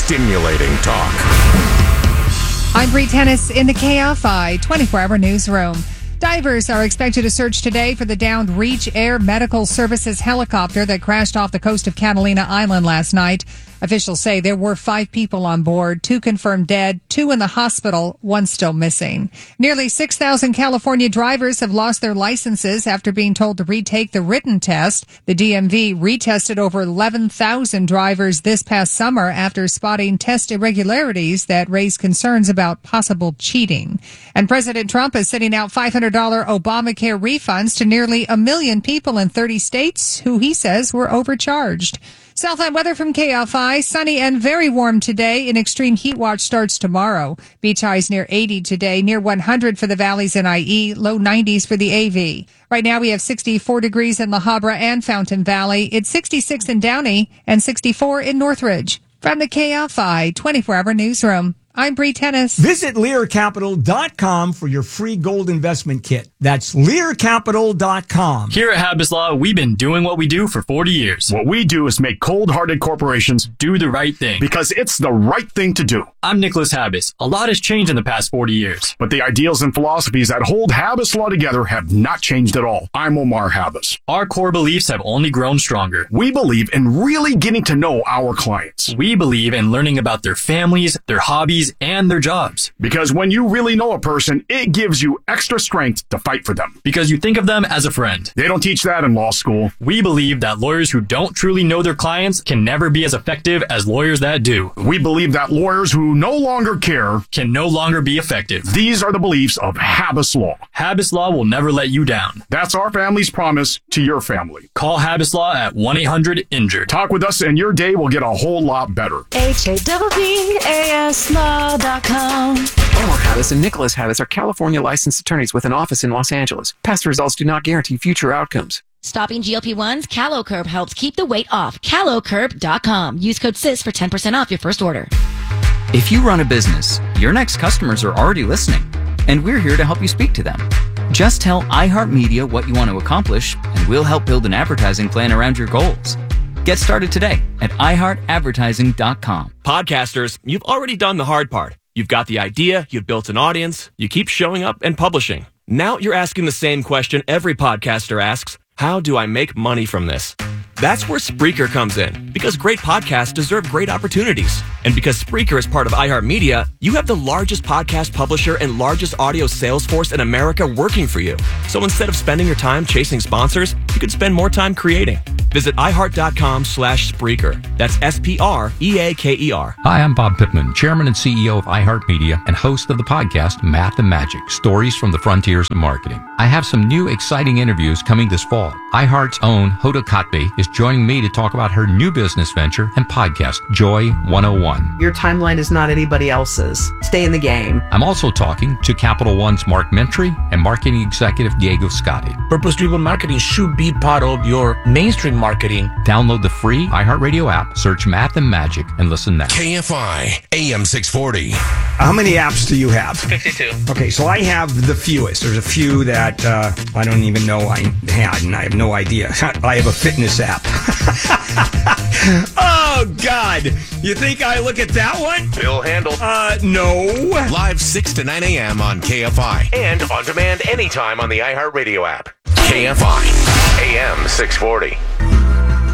Stimulating talk. I'm Bree Tennis in the KFI 24-hour newsroom. Divers are expected to search today for the downed Reach Air Medical Services helicopter that crashed off the coast of Catalina Island last night. Officials say there were 5 people on board, 2 confirmed dead, 2 in the hospital, 1 still missing. Nearly 6,000 California drivers have lost their licenses after being told to retake the written test. The DMV retested over 11,000 drivers this past summer after spotting test irregularities that raised concerns about possible cheating. And President Trump is sending out $500 Obamacare refunds to nearly 1 million people in 30 states who he says were overcharged. Southland weather from KFI. Sunny and very warm today. An extreme heat watch starts tomorrow. Beach highs near 80 today, near 100 for the valleys in IE, low 90s for the AV. Right now we have 64 degrees in La Habra and Fountain Valley. It's 66 in Downey and 64 in Northridge. From the KFI 24-hour newsroom, I'm Bree Tennis. Visit LearCapital.com for your free gold investment kit. That's LearCapital.com. Here at Habas Law, we've been doing what we do for 40 years. What we do is make cold-hearted corporations do the right thing. Because it's the right thing to do. I'm Nicholas Habas. A lot has changed in the past 40 years. But the ideals and philosophies that hold Habas Law together have not changed at all. I'm Omar Habas. Our core beliefs have only grown stronger. We believe in really getting to know our clients. We believe in learning about their families, their hobbies, and their jobs. Because when you really know a person, it gives you extra strength to fight for them. Because you think of them as a friend. They don't teach that in law school. We believe that lawyers who don't truly know their clients can never be as effective as lawyers that do. We believe that lawyers who no longer care can no longer be effective. These are the beliefs of Habas Law. Habas Law will never let you down. That's our family's promise to your family. Call Habas Law at 1-800-INJURED. Talk with us and your day will get a whole lot better. HABBASLaw.com. Omar Habas and Nicholas Habas are California licensed attorneys with an office in Los Angeles. Past results do not guarantee future outcomes. Stopping GLP-1s? CaloCurb helps keep the weight off. CaloCurb.com. Use code SIS for 10% off your first order. If you run a business, your next customers are already listening, and we're here to help you speak to them. Just tell iHeartMedia what you want to accomplish, and we'll help build an advertising plan around your goals. Get started today at iHeartAdvertising.com. Podcasters, you've already done the hard part. You've got the idea, you've built an audience, you keep showing up and publishing. Now you're asking the same question every podcaster asks: how do I make money from this? That's where Spreaker comes in, because great podcasts deserve great opportunities. And because Spreaker is part of iHeartMedia, you have the largest podcast publisher and largest audio sales force in America working for you. So instead of spending your time chasing sponsors, you could spend more time creating. Visit iHeart.com/Spreaker. That's SPREAKER. Hi, I'm Bob Pittman, Chairman and CEO of iHeartMedia and host of the podcast Math and Magic, Stories from the Frontiers of Marketing. I have some new exciting interviews coming this fall. iHeart's own Hoda Kotb is joining me to talk about her new business venture and podcast, Joy 101. Your timeline is not anybody else's. Stay in the game. I'm also talking to Capital One's Mark Mentry and marketing executive Diego Scotti. Purpose-driven marketing should be part of your mainstream marketing. Download the free iHeartRadio app, search Math and Magic, and listen now. KFI AM 640. How many apps do you have? 52. Okay, so I have the fewest. There's a few that I don't even know I had, and I have no idea. I have a fitness app. Oh, God. You think I look at that one? Bill Handle. No. Live 6 to 9 a.m. on KFI. And on demand anytime on the iHeartRadio app. KFI AM 640.